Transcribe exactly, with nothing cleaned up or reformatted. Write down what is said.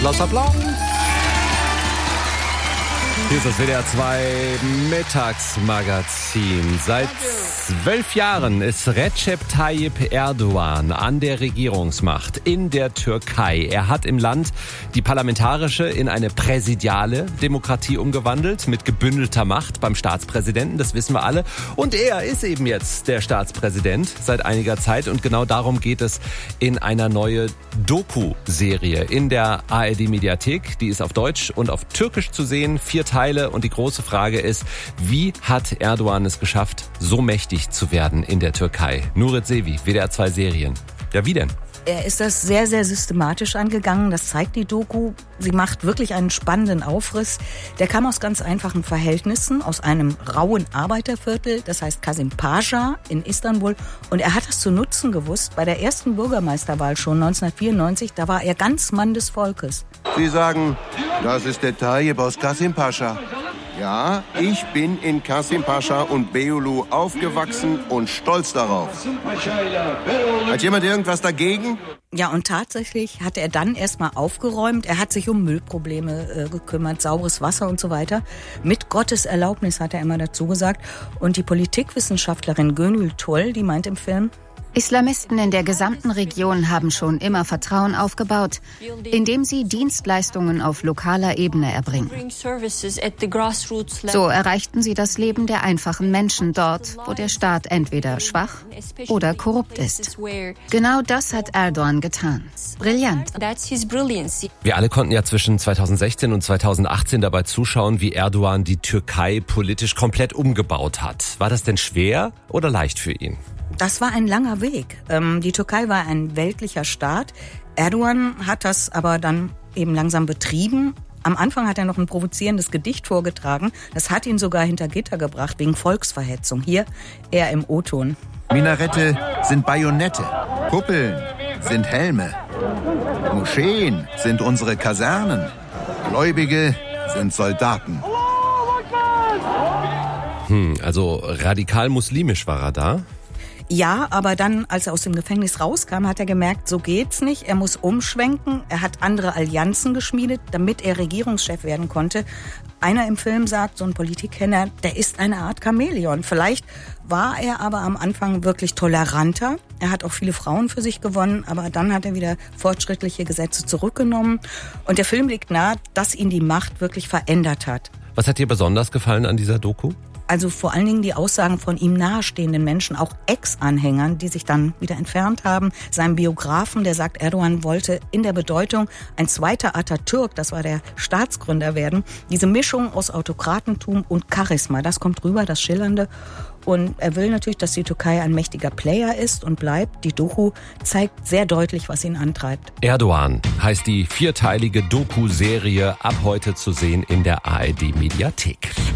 Applaus, Applaus. Hier ist das W D R zwei Mittagsmagazin. Seit zwölf Jahren ist Recep Tayyip Erdogan an der Regierungsmacht in der Türkei. Er hat im Land die parlamentarische in eine präsidiale Demokratie umgewandelt, mit gebündelter Macht beim Staatspräsidenten, das wissen wir alle. Und er ist eben jetzt der Staatspräsident seit einiger Zeit und genau darum geht es in einer neuen Doku-Serie in der A R D-Mediathek. Die ist auf Deutsch und auf Türkisch zu sehen, vier Teile. Und die große Frage ist, wie hat Erdogan es geschafft, so mächtig zu werden in der Türkei? Nurit Sevi, W D R zwei Serien. Ja, wie denn? Er ist das sehr, sehr systematisch angegangen. Das zeigt die Doku. Sie macht wirklich einen spannenden Aufriss. Der kam aus ganz einfachen Verhältnissen, aus einem rauen Arbeiterviertel, das heißt Kasimpasa in Istanbul. Und er hat das zu nutzen gewusst. Bei der ersten Bürgermeisterwahl schon neunzehnhundertvierundneunzig, da war er ganz Mann des Volkes. Sie sagen, das ist der Tayyip aus Kasimpasa. Ja, ich bin in Kasimpasa und Beyoğlu aufgewachsen und stolz darauf. Hat jemand irgendwas dagegen? Ja, und tatsächlich hat er dann erstmal aufgeräumt. Er hat sich um Müllprobleme äh, gekümmert, sauberes Wasser und so weiter. Mit Gottes Erlaubnis, hat er immer dazu gesagt. Und die Politikwissenschaftlerin Gönül Tull, die meint im Film: Islamisten in der gesamten Region haben schon immer Vertrauen aufgebaut, indem sie Dienstleistungen auf lokaler Ebene erbringen. So erreichten sie das Leben der einfachen Menschen dort, wo der Staat entweder schwach oder korrupt ist. Genau das hat Erdogan getan. Brillant. Wir alle konnten ja zwischen zweitausendsechzehn und zweitausendachtzehn dabei zuschauen, wie Erdogan die Türkei politisch komplett umgebaut hat. War das denn schwer oder leicht für ihn? Das war ein langer Weg. Ähm, die Türkei war ein weltlicher Staat. Erdogan hat das aber dann eben langsam betrieben. Am Anfang hat er noch ein provozierendes Gedicht vorgetragen. Das hat ihn sogar hinter Gitter gebracht, wegen Volksverhetzung. Hier er im O-Ton. Minarette sind Bajonette, Kuppeln sind Helme, Moscheen sind unsere Kasernen, Gläubige sind Soldaten. Hm, also radikal muslimisch war er da? Ja, aber dann, als er aus dem Gefängnis rauskam, hat er gemerkt, so geht's nicht. Er muss umschwenken. Er hat andere Allianzen geschmiedet, damit er Regierungschef werden konnte. Einer im Film sagt, so ein Politikkenner, der ist eine Art Chamäleon. Vielleicht war er aber am Anfang wirklich toleranter. Er hat auch viele Frauen für sich gewonnen, aber dann hat er wieder fortschrittliche Gesetze zurückgenommen. Und der Film legt nahe, dass ihn die Macht wirklich verändert hat. Was hat dir besonders gefallen an dieser Doku? Also vor allen Dingen die Aussagen von ihm nahestehenden Menschen, auch Ex-Anhängern, die sich dann wieder entfernt haben. Seinem Biografen, der sagt, Erdogan wollte in der Bedeutung ein zweiter Atatürk, das war der Staatsgründer, werden. Diese Mischung aus Autokratentum und Charisma, das kommt rüber, das Schillernde. Und er will natürlich, dass die Türkei ein mächtiger Player ist und bleibt. Die Doku zeigt sehr deutlich, was ihn antreibt. Erdogan heißt die vierteilige Doku-Serie, ab heute zu sehen in der A R D-Mediathek.